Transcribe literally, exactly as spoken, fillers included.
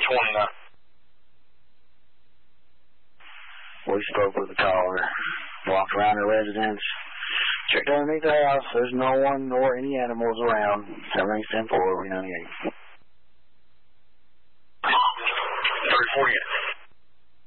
twenty-nine. We spoke with the caller. Walked around the residence. Checked underneath the house. There's no one nor any animals around. Everything's ten four, we ninety-eight. thirty-four, yeah.